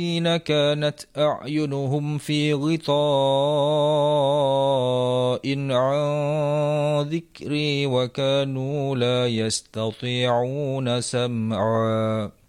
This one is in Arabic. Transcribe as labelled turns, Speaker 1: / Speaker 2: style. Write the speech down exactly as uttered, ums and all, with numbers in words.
Speaker 1: الذين كانت أعينهم في غطاء عن ذكري وكانوا لا يستطيعون سمعا